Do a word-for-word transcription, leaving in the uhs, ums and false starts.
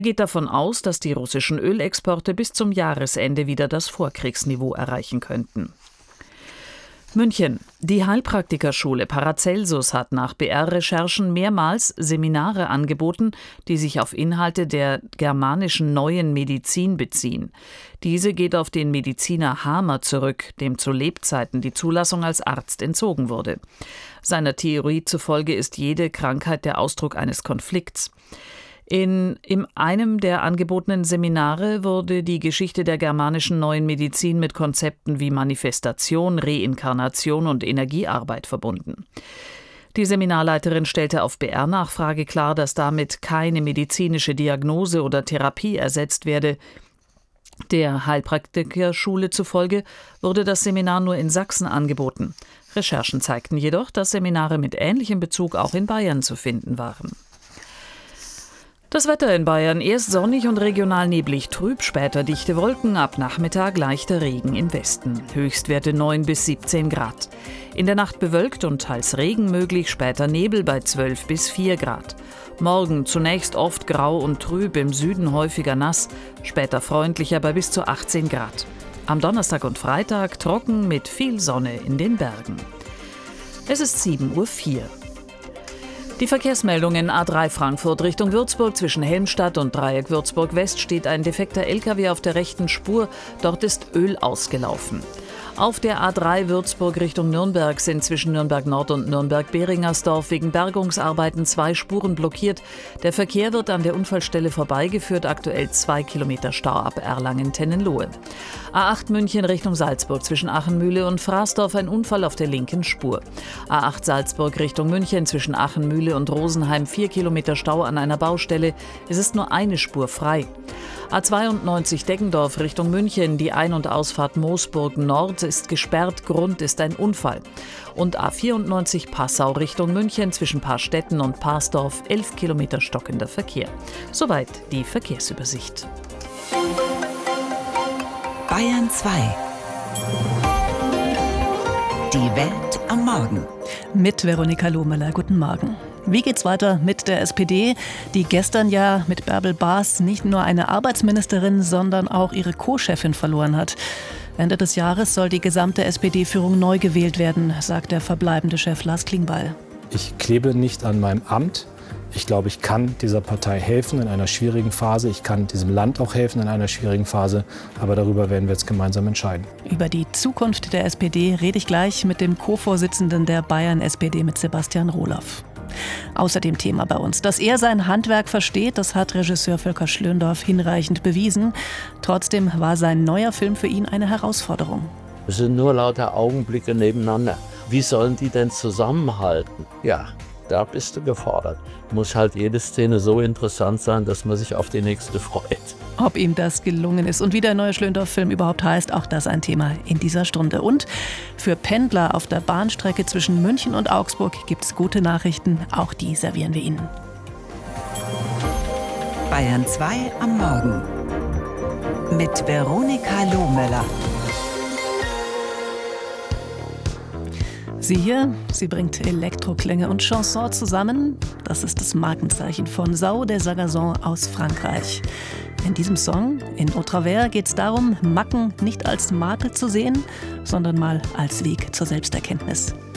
geht davon aus, dass die russischen Ölexporte bis zum Jahresende wieder das Vorkriegsniveau erreichen könnten. München. Die Heilpraktikerschule Paracelsus hat nach B R-Recherchen mehrmals Seminare angeboten, die sich auf Inhalte der germanischen Neuen Medizin beziehen. Diese geht auf den Mediziner Hamer zurück, dem zu Lebzeiten die Zulassung als Arzt entzogen wurde. Seiner Theorie zufolge ist jede Krankheit der Ausdruck eines Konflikts. In, in einem der angebotenen Seminare wurde die Geschichte der germanischen Neuen Medizin mit Konzepten wie Manifestation, Reinkarnation und Energiearbeit verbunden. Die Seminarleiterin stellte auf B R-Nachfrage klar, dass damit keine medizinische Diagnose oder Therapie ersetzt werde. Der Heilpraktikerschule zufolge wurde das Seminar nur in Sachsen angeboten. Recherchen zeigten jedoch, dass Seminare mit ähnlichem Bezug auch in Bayern zu finden waren. Das Wetter in Bayern: erst sonnig und regional neblig trüb, später dichte Wolken, ab Nachmittag leichter Regen im Westen. Höchstwerte neun bis siebzehn Grad. In der Nacht bewölkt und teils Regen möglich, später Nebel bei zwölf bis vier Grad. Morgen zunächst oft grau und trüb, im Süden häufiger nass, später freundlicher bei bis zu achtzehn Grad. Am Donnerstag und Freitag trocken mit viel Sonne in den Bergen. Es ist sieben Uhr vier. Die Verkehrsmeldungen: A drei Frankfurt Richtung Würzburg, zwischen Helmstadt und Dreieck Würzburg West steht ein defekter L K W auf der rechten Spur, dort ist Öl ausgelaufen. Auf der A drei Würzburg Richtung Nürnberg sind zwischen Nürnberg Nord und Nürnberg-Beringersdorf wegen Bergungsarbeiten zwei Spuren blockiert. Der Verkehr wird an der Unfallstelle vorbeigeführt, aktuell zwei Kilometer Stau ab Erlangen-Tennenlohe. A acht München Richtung Salzburg, zwischen Achenmühle und Fraßdorf ein Unfall auf der linken Spur. A acht Salzburg Richtung München, zwischen Achenmühle und Rosenheim vier Kilometer Stau an einer Baustelle. Es ist nur eine Spur frei. A zweiundneunzig Deggendorf Richtung München, die Ein- und Ausfahrt Moosburg Nord ist gesperrt, Grund ist ein Unfall. Und A vierundneunzig Passau Richtung München, zwischen Paarstetten und Parsdorf elf Kilometer stockender Verkehr. Soweit die Verkehrsübersicht. Bayern zwei. Die Welt am Morgen. Mit Veronika Lohmüller. Guten Morgen. Wie geht's weiter mit der S P D, die gestern ja mit Bärbel Baas nicht nur eine Arbeitsministerin, sondern auch ihre Co-Chefin verloren hat? Ende des Jahres soll die gesamte S P D-Führung neu gewählt werden, sagt der verbleibende Chef Lars Klingbeil. Ich klebe nicht an meinem Amt. Ich glaube, ich kann dieser Partei helfen in einer schwierigen Phase. Ich kann diesem Land auch helfen in einer schwierigen Phase. Aber darüber werden wir jetzt gemeinsam entscheiden. Über die Zukunft der S P D rede ich gleich mit dem Co-Vorsitzenden der Bayern-S P D, mit Sebastian Rohloff. Außerdem Thema bei uns. Dass er sein Handwerk versteht, das hat Regisseur Volker Schlöndorff hinreichend bewiesen. Trotzdem war sein neuer Film für ihn eine Herausforderung. Es sind nur lauter Augenblicke nebeneinander. Wie sollen die denn zusammenhalten? Ja, da bist du gefordert. Muss halt jede Szene so interessant sein, dass man sich auf die nächste freut. Ob ihm das gelungen ist und wie der neue Schlöndorff-Film überhaupt heißt, auch das ein Thema in dieser Stunde. Und für Pendler auf der Bahnstrecke zwischen München und Augsburg gibt es gute Nachrichten. Auch die servieren wir Ihnen. Bayern zwei am Morgen. Mit Veronika Lohmüller. Sie hier, sie bringt Elektroklänge und Chanson zusammen. Das ist das Markenzeichen von Sao de Sagazon aus Frankreich. In diesem Song, in Au Travers, geht es darum, Macken nicht als Makel zu sehen, sondern mal als Weg zur Selbsterkenntnis.